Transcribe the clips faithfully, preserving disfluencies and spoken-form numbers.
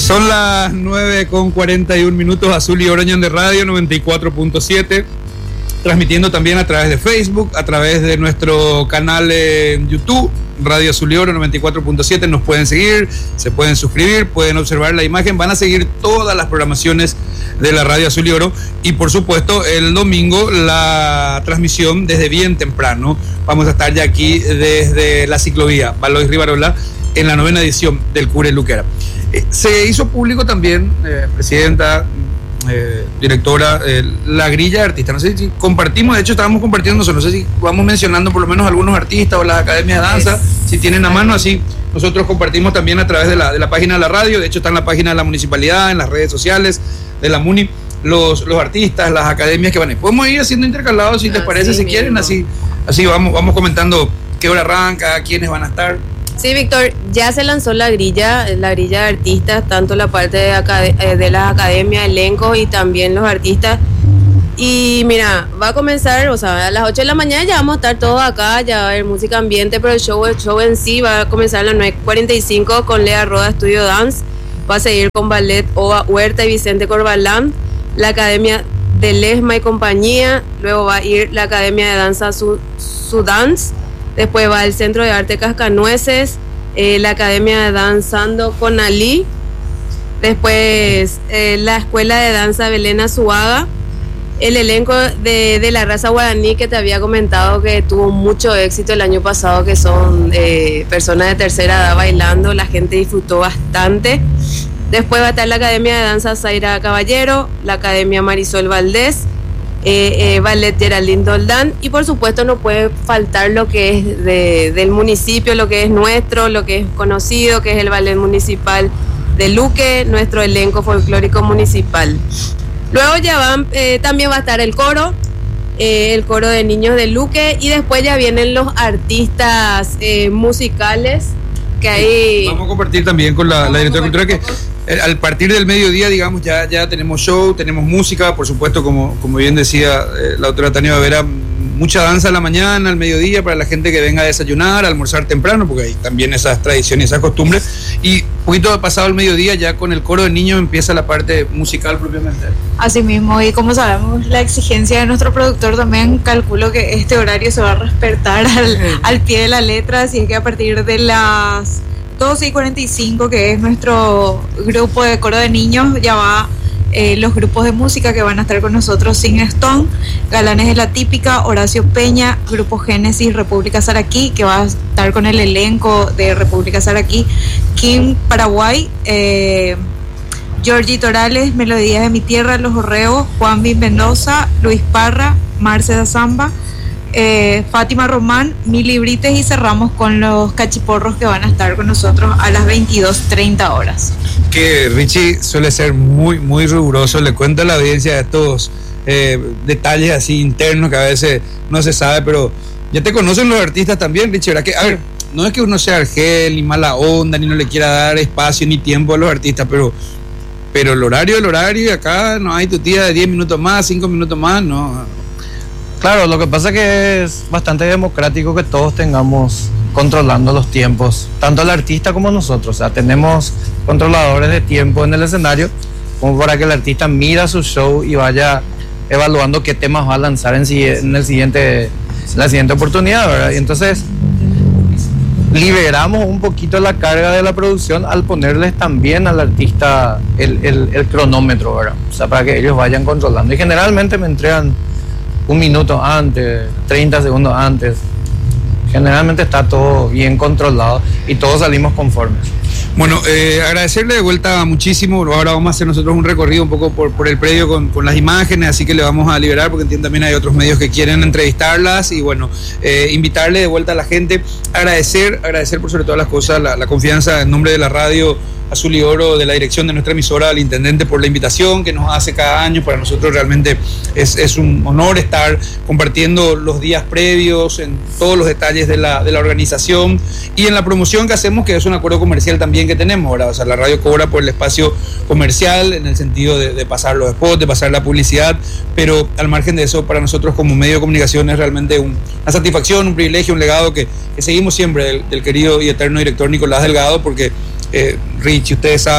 Son las nueve con cuarenta y un minutos, Azul y Oro de Radio noventa y cuatro punto siete, transmitiendo también a través de Facebook, a través de nuestro canal en YouTube, Radio Azul y Oro noventa y cuatro punto siete. Nos pueden seguir, se pueden suscribir, pueden observar la imagen, van a seguir todas las programaciones de la Radio Azul y Oro, y por supuesto el domingo la transmisión desde bien temprano. Vamos a estar ya aquí desde la ciclovía Balois Rivarola en la novena edición del Cure Luquera. Eh, se hizo público también, eh, presidenta, eh, directora, eh, la grilla de artistas. No sé si compartimos, de hecho estábamos compartiendo, no sé si vamos mencionando por lo menos algunos artistas o las academias de danza, es, si tienen a mano, así nosotros compartimos también a través de la, de la página de la radio. De hecho está en la página de la municipalidad, en las redes sociales de la MUNI, los, los artistas, las academias que van a ir. Podemos ir haciendo intercalados, si les parece, si quieren, así, así vamos, vamos comentando qué hora arranca, quiénes van a estar. Sí, Víctor, ya se lanzó la grilla, la grilla de artistas, tanto la parte de, acad- de las academias, elencos y también los artistas. Y mira, va a comenzar, o sea, a las ocho de la mañana ya vamos a estar todos acá, ya va a haber música ambiente, pero el show, el show en sí va a comenzar a las nueve cuarenta y cinco con Lea Roda Studio Dance. Va a seguir con Ballet Ova Huerta y Vicente Corbalán, la Academia de Lesma y compañía. Luego va a ir la Academia de Danza Su, Su Dance. Después va el Centro de Arte Cascanueces, eh, la Academia de Danzando con Ali. Después eh, la Escuela de Danza Belén Azuaga. El elenco de, de la raza guaraní que te había comentado que tuvo mucho éxito el año pasado, que son eh, personas de tercera edad bailando, la gente disfrutó bastante. Después va a estar la Academia de Danza Zaira Caballero, la Academia Marisol Valdés, eh, eh, Ballet Geraldine Doldán, y por supuesto no puede faltar lo que es de, del municipio, lo que es nuestro, lo que es conocido, que es el Ballet Municipal de Luque, nuestro elenco folclórico municipal. Luego ya van, eh, también va a estar el coro, eh, el coro de niños de Luque, y después ya vienen los artistas eh, musicales que hay. Vamos a compartir también con la, la directora cultural que eh, al partir del mediodía, digamos, ya, ya tenemos show, tenemos música, por supuesto, como, como bien decía eh, la autora Tania Bavera, mucha danza a la mañana, al mediodía, para la gente que venga a desayunar, a almorzar temprano, porque hay también esas tradiciones, esas costumbres. Y un poquito pasado el mediodía, ya con el coro de niños empieza la parte musical propiamente. Así mismo, y como sabemos, la exigencia de nuestro productor, también calculo que este horario se va a respetar al, al pie de la letra, así es que a partir de las doce y cuarenta y cinco, que es nuestro grupo de coro de niños, ya va Eh, los grupos de música que van a estar con nosotros: Sing Stone, Galanes de la Típica, Horacio Peña, Grupo Génesis, República Saraquí, que va a estar con el elenco de República Saraquí, Kim Paraguay, eh, Georgie Torales, Melodías de mi Tierra, Los Orreos, Juan Bin Mendoza, Luis Parra, Marce da Zamba, eh, Fátima Román, Mili Brites, y cerramos con los Cachiporros, que van a estar con nosotros a las veintidós treinta horas. Que Richie suele ser muy, muy riguroso, le cuenta a la audiencia de estos eh, detalles así internos que a veces no se sabe, pero ya te conocen los artistas también, Richie, ¿verdad? Que, a ver, no es que uno sea argel, ni mala onda, ni no le quiera dar espacio ni tiempo a los artistas, pero, pero el horario, el horario, y acá no hay tu tía de diez minutos más, cinco minutos más, no. Claro, lo que pasa es que es bastante democrático que todos tengamos controlando los tiempos, tanto el artista como nosotros. O sea, tenemos controladores de tiempo en el escenario, como para que el artista mira su show y vaya evaluando qué temas va a lanzar en, en el siguiente, la siguiente oportunidad, ¿verdad? Y entonces liberamos un poquito la carga de la producción al ponerles también al artista el, el, el cronómetro, ¿verdad? O sea, para que ellos vayan controlando. Y generalmente me entregan un minuto antes, treinta segundos antes. Generalmente está todo bien controlado y todos salimos conformes. Bueno, eh, agradecerle de vuelta muchísimo. Ahora vamos a hacer nosotros un recorrido un poco por, por el predio con, con las imágenes, así que le vamos a liberar, porque entiendo también hay otros medios que quieren entrevistarlas, y bueno, eh, invitarle de vuelta a la gente, agradecer, agradecer por sobre todas las cosas la, la confianza en nombre de la radio Azul y Oro, de la dirección de nuestra emisora, al intendente por la invitación que nos hace cada año. Para nosotros realmente es, es un honor estar compartiendo los días previos en todos los detalles de la, de la organización y en la promoción que hacemos, que es un acuerdo comercial también que tenemos, ¿verdad? O sea, la radio cobra por el espacio comercial en el sentido de, de pasar los spots, de pasar la publicidad, pero al margen de eso, para nosotros como medio de comunicación es realmente un, una satisfacción, un privilegio, un legado que, que seguimos siempre del, del querido y eterno director Nicolás Delgado, porque Eh, Rich, ustedes saben,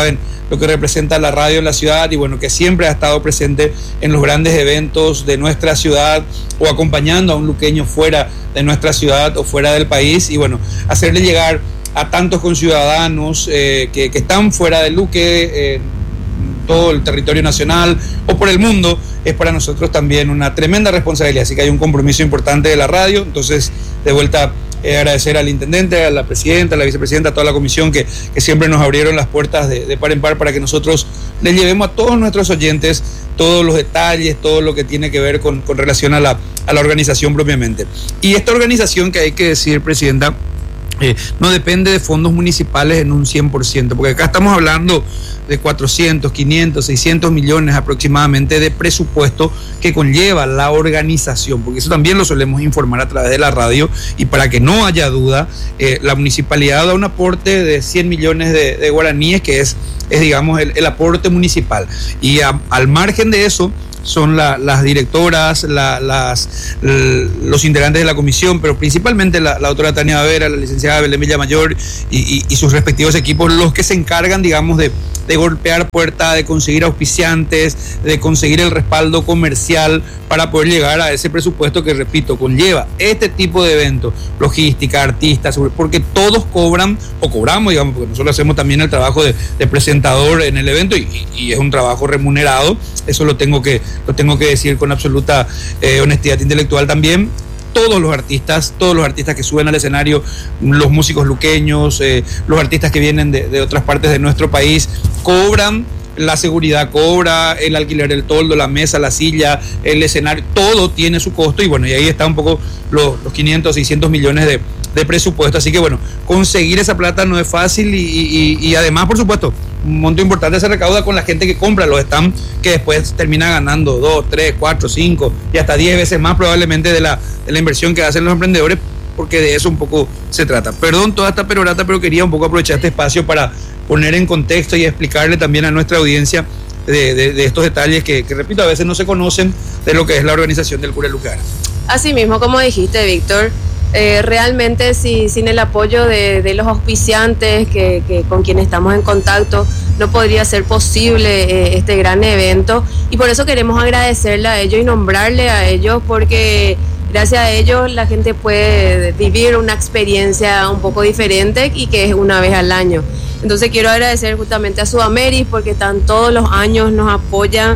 lo que representa la radio en la ciudad y bueno, que siempre ha estado presente en los grandes eventos de nuestra ciudad o acompañando a un luqueño fuera de nuestra ciudad o fuera del país y bueno, hacerle llegar a tantos conciudadanos eh, que, que están fuera del Luque, eh, todo el territorio nacional o por el mundo, es para nosotros también una tremenda responsabilidad, así que hay un compromiso importante de la radio, entonces de vuelta eh, agradecer al intendente, a la presidenta, a la vicepresidenta, a toda la comisión que, que siempre nos abrieron las puertas de, de par en par para que nosotros le llevemos a todos nuestros oyentes todos los detalles, todo lo que tiene que ver con, con relación a la, a la organización propiamente. Y esta organización que hay que decir, presidenta, Eh, no depende de fondos municipales en un cien por ciento, porque acá estamos hablando de cuatrocientos, quinientos, seiscientos millones aproximadamente de presupuesto que conlleva la organización, porque eso también lo solemos informar a través de la radio y para que no haya duda, eh, la municipalidad da un aporte de cien millones de, de guaraníes que es, es digamos, el, el aporte municipal y a, al margen de eso, son la, las directoras, la, las, l, los integrantes de la comisión, pero principalmente la, la doctora Tania Bavera, la licenciada Belén Villamayor y, y, y sus respectivos equipos, los que se encargan, digamos, de, de golpear puerta, de conseguir auspiciantes, de conseguir el respaldo comercial para poder llegar a ese presupuesto que, repito, conlleva este tipo de eventos, logística, artistas, porque todos cobran, o cobramos, digamos, porque nosotros hacemos también el trabajo de, de presentador en el evento y, y es un trabajo remunerado, eso lo tengo que lo tengo que decir con absoluta eh, honestidad intelectual también. Todos los artistas, todos los artistas que suben al escenario, los músicos luqueños, eh, los artistas que vienen de, de otras partes de nuestro país, cobran, la seguridad cobra, el alquiler del toldo, la mesa, la silla, el escenario, todo tiene su costo y bueno, y ahí está un poco los, los quinientos, seiscientos millones de, de presupuesto, así que bueno, conseguir esa plata no es fácil y, y, y además, por supuesto, un monto importante se recauda con la gente que compra los stands, que después termina ganando dos, tres, cuatro, cinco y hasta diez veces más probablemente de la, de la inversión que hacen los emprendedores, porque de eso un poco se trata. Perdón toda esta perorata, pero quería un poco aprovechar este espacio para poner en contexto y explicarle también a nuestra audiencia de, de, de estos detalles que, que, repito, a veces no se conocen de lo que es la organización del Cure Lucar. Así mismo, como dijiste, Víctor, Eh, realmente si, sin el apoyo de, de los auspiciantes que, que con quienes estamos en contacto no podría ser posible eh, este gran evento y por eso queremos agradecerle a ellos y nombrarle a ellos porque gracias a ellos la gente puede vivir una experiencia un poco diferente y que es una vez al año. Entonces quiero agradecer justamente a Sudameris porque están todos los años, nos apoyan.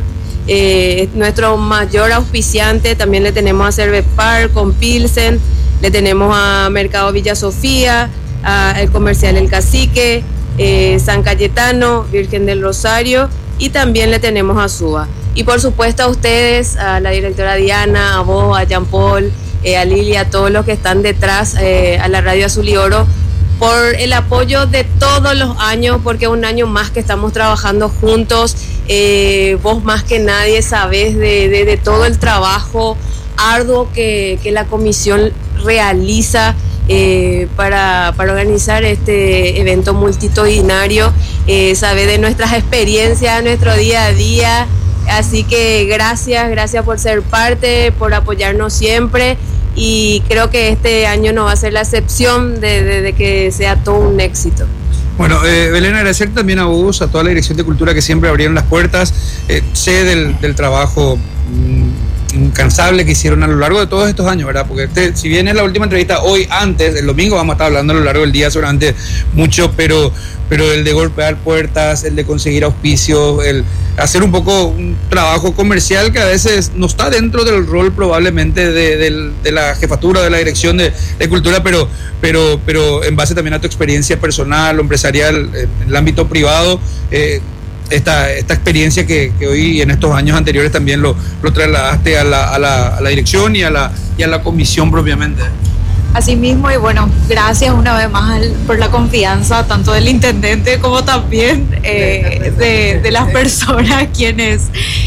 Eh, nuestro mayor auspiciante también le tenemos a Cervepar con Pilsen, le tenemos a Mercado Villa Sofía, a el Comercial El Cacique, eh, San Cayetano, Virgen del Rosario y también le tenemos a Suba. Y por supuesto a ustedes, a la directora Diana, a vos, a Jean Paul, eh, a Lilia, a todos los que están detrás, eh, a la Radio Azul y Oro, por el apoyo de todos los años, porque un año más que estamos trabajando juntos, eh, vos más que nadie sabés de, de, de todo el trabajo arduo que, que la comisión realiza eh, para, para organizar este evento multitudinario, eh, sabe de nuestras experiencias, nuestro día a día, así que gracias, gracias por ser parte, por apoyarnos siempre y creo que este año no va a ser la excepción de, de, de que sea todo un éxito. Bueno, eh, Belén, agradecer también a vos, a toda la Dirección de Cultura que siempre abrieron las puertas, eh, sé del, del trabajo mmm, incansable que hicieron a lo largo de todos estos años, ¿verdad? Porque este, si bien es la última entrevista hoy, antes, el domingo vamos a estar hablando a lo largo del día seguramente mucho, pero, pero el de golpear puertas, el de conseguir auspicios, el hacer un poco un trabajo comercial que a veces no está dentro del rol probablemente de, de, de la jefatura, de la Dirección de, de Cultura, pero, pero, pero en base también a tu experiencia personal o empresarial en el ámbito privado, eh, Esta, esta experiencia que, que hoy en estos años anteriores también lo, lo trasladaste a la, a, la, a la dirección y a la, y a la comisión propiamente. Así mismo, y bueno, gracias una vez más por la confianza, tanto del intendente como también eh, de, de las personas quienes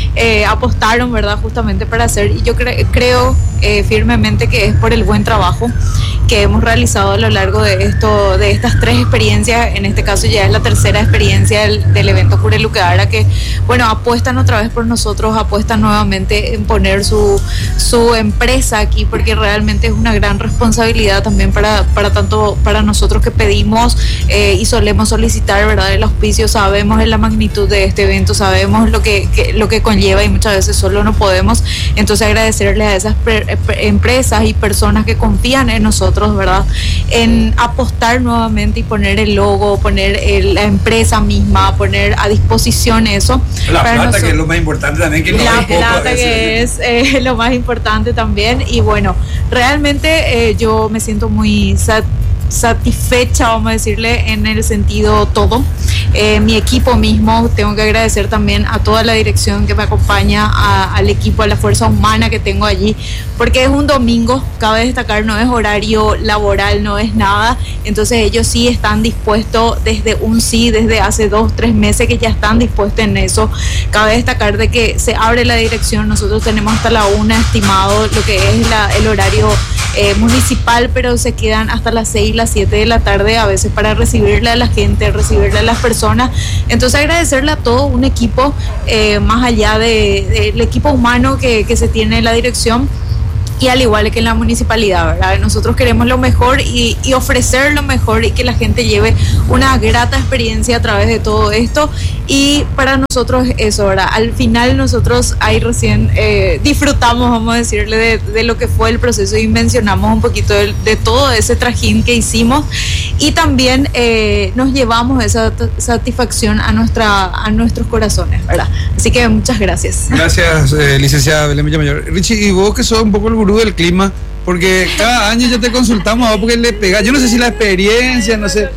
eh, apostaron, ¿verdad? Justamente para hacer, y yo cre- creo eh, firmemente que es por el buen trabajo que hemos realizado a lo largo de esto, de estas tres experiencias. En este caso ya es la tercera experiencia del, del evento Cureluqueara, que bueno, apuestan otra vez por nosotros, apuestan nuevamente en poner su, su empresa aquí, porque realmente es una gran responsabilidad también para, para tanto para nosotros que pedimos eh, y solemos solicitar, ¿verdad?, el auspicio. Sabemos en la magnitud de este evento, sabemos lo que, que, lo que conlleva, y muchas veces solo no podemos. Entonces agradecerles a esas pre, pre, empresas y personas que confían en nosotros, ¿verdad?, en apostar nuevamente y poner el logo, poner el, la empresa misma, poner a disposición eso. La plata, nosotros, que es lo más importante también, que no la hay poco plata que es eh, lo más importante también. Y bueno, realmente eh, yo me siento muy sat satisfecha, vamos a decirle, en el sentido todo. Eh, mi equipo mismo, tengo que agradecer también a toda la dirección que me acompaña, a, al equipo, a la fuerza humana que tengo allí, porque es un domingo, cabe destacar, no es horario laboral, no es nada. Entonces ellos sí están dispuestos desde un sí, desde hace dos, tres meses que ya están dispuestos en eso. Cabe destacar de que se abre la dirección, nosotros tenemos hasta la una estimado lo que es la, el horario eh, municipal, pero se quedan hasta las seis, las siete de la tarde a veces para recibirle a la gente, recibirle a las personas. Entonces agradecerle a todo un equipo, eh, más allá del de, de equipo humano que, que se tiene en la dirección, y al igual que en la municipalidad, ¿verdad? Nosotros queremos lo mejor y, y ofrecer lo mejor, y que la gente lleve una grata experiencia a través de todo esto. Y para nosotros eso, ¿verdad? Al final nosotros ahí recién eh, disfrutamos, vamos a decirle, de, de lo que fue el proceso, y mencionamos un poquito de, de todo ese trajín que hicimos, y también eh, nos llevamos esa satisfacción a, nuestra, a nuestros corazones, ¿verdad? Así que muchas gracias. Gracias, eh, licenciada Belén Villamayor. Richie, y vos que sos un poco el gurú del clima, porque cada año ya te consultamos a vos porque le pegás. Yo no sé si la experiencia, no sé.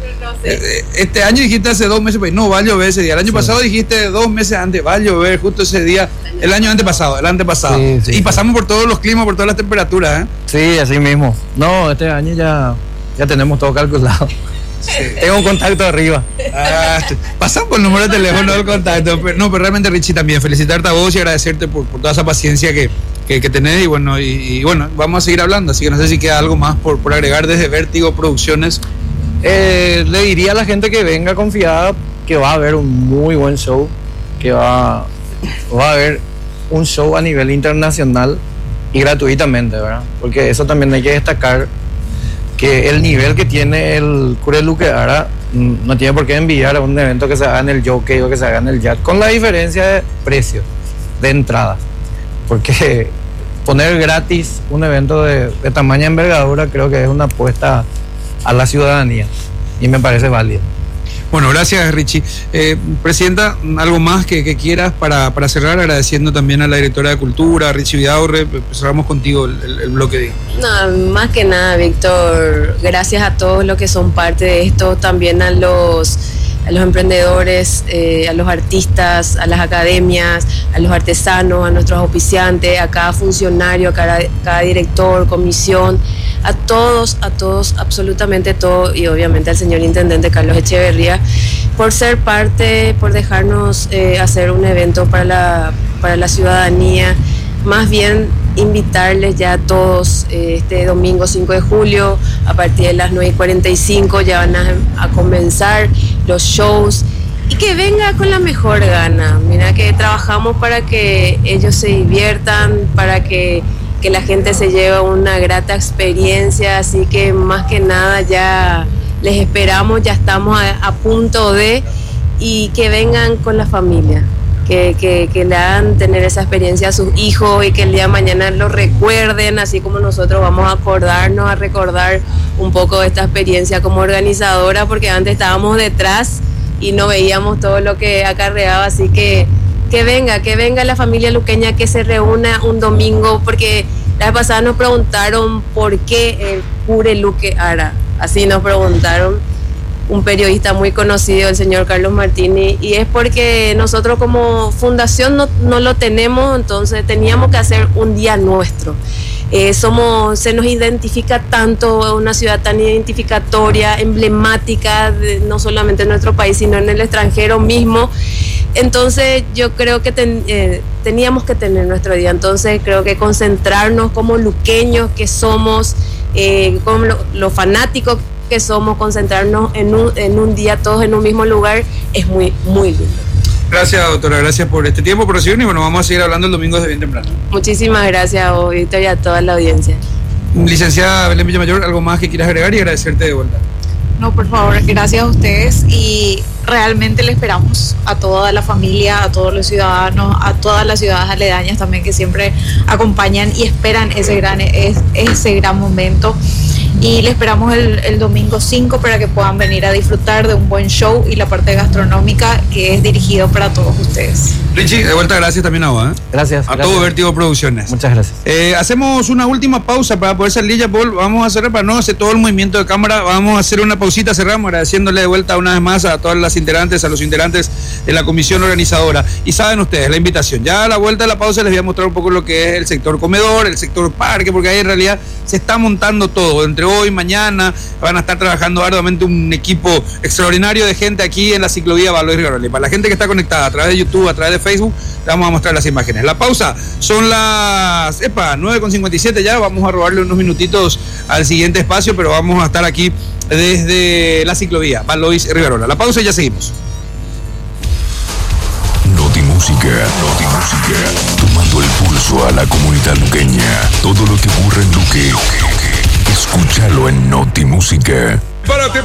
Este año dijiste hace dos meses, pues no, va a llover ese día. El año sí. pasado dijiste dos meses antes, va a llover justo ese día. El año antepasado, el antepasado. Sí, sí, y sí. pasamos por todos los climas, por todas las temperaturas, ¿eh? Sí, así mismo. No, este año ya, ya tenemos todo calculado. Sí. Tengo un contacto arriba. Ah, pasamos por el número de teléfono del contacto. Pero, no, pero realmente, Richie, también felicitarte a vos y agradecerte por, por toda esa paciencia que, que, que tenés. Y bueno, y, y bueno, vamos a seguir hablando. Así que no sé si queda algo más por, por agregar desde Vértigo Producciones. Eh, le diría a la gente que venga confiada que va a haber un muy buen show, que va, va a haber un show a nivel internacional y gratuitamente, ¿verdad? Porque eso también hay que destacar, que el nivel que tiene el Cureluqueara no tiene por qué enviar a un evento que se haga en el Jockey o que se haga en el Yacht, con la diferencia de precio de entrada, porque poner gratis un evento de, de tamaña envergadura creo que es una apuesta a la ciudadanía y me parece válido. Bueno, gracias, Richie. Eh, Presidenta, ¿algo más que, que quieras para, para cerrar? Agradeciendo también a la directora de Cultura, Richie Vidaurre. Cerramos contigo el, el, el bloque de... No, más que nada, Víctor, gracias a todos los que son parte de esto, también a los... a los emprendedores, eh, a los artistas, a las academias, a los artesanos, a nuestros auspiciantes, a cada funcionario, a cada, cada director, comisión, a todos, a todos, absolutamente todo, y obviamente al señor Intendente Carlos Echeverría, por ser parte, por dejarnos eh, hacer un evento para la, para la ciudadanía. Más bien invitarles ya a todos eh, este domingo cinco de julio a partir de las nueve y cuarenta y cinco ya van a, a comenzar los shows, y que venga con la mejor gana. Mira que trabajamos para que ellos se diviertan, para que, que la gente se lleve una grata experiencia, así que más que nada ya les esperamos, ya estamos a, a punto de, y que vengan con la familia. Que, que, que le hagan tener esa experiencia a sus hijos y que el día de mañana lo recuerden, así como nosotros vamos a acordarnos, a recordar un poco de esta experiencia como organizadora, porque antes estábamos detrás y no veíamos todo lo que acarreaba, así que que venga, que venga la familia luqueña, que se reúna un domingo, porque la vez pasada nos preguntaron por qué el Cureluqueara, así nos preguntaron un periodista muy conocido, el señor Carlos Martini, y es porque nosotros como fundación no, no lo tenemos, entonces teníamos que hacer un día nuestro. Eh, somos, se nos identifica tanto, una ciudad tan identificatoria, emblemática, de, no solamente en nuestro país, sino en el extranjero mismo, Entonces yo creo que ten, eh, teníamos que tener nuestro día, entonces creo que concentrarnos como luqueños que somos, eh, como los lo fanáticos que somos, concentrarnos en un, en un día todos en un mismo lugar es muy, muy lindo. Gracias, doctora, gracias por este tiempo, por recibirnos y bueno, vamos a seguir hablando el domingo desde bien temprano. Muchísimas gracias a vos, Víctor, y a toda la audiencia. Licenciada Belén Villamayor, ¿algo más que quieras agregar y agradecerte de vuelta? No, por favor, gracias a ustedes y realmente le esperamos a toda la familia, a todos los ciudadanos, a todas las ciudades aledañas también que siempre acompañan y esperan ese gran, ese gran momento. Y le esperamos el, el domingo cinco para que puedan venir a disfrutar de un buen show y la parte gastronómica que es dirigido para todos ustedes. Richie, de vuelta gracias también a vos, ¿eh? Gracias. A gracias. todo Vértigo Producciones. Muchas gracias. Eh, hacemos una última pausa para poder salir ya, Paul. Vamos a hacer, para no hacer todo el movimiento de cámara, vamos a hacer una pausita, cerramos agradeciéndole de vuelta una vez más a todas las integrantes, a los integrantes de la comisión organizadora. Y saben ustedes, la invitación. Ya a la vuelta de la pausa les voy a mostrar un poco lo que es el sector comedor, el sector parque, porque ahí en realidad se está montando todo. Entre hoy y mañana van a estar trabajando arduamente un equipo extraordinario de gente aquí en la ciclovía Balois Rivarola. Para la gente que está conectada a través de YouTube, a través de Facebook, le vamos a mostrar las imágenes. La pausa son las epa, nueve con cincuenta y siete ya, vamos a robarle unos minutitos al siguiente espacio, pero vamos a estar aquí desde la ciclovía Balois Rivarola. La pausa y ya seguimos. Notimúsica, Notimúsica, tomando el pulso a la comunidad luqueña. Todo lo que ocurre en Luque, escúchalo en Notimúsica. Párate.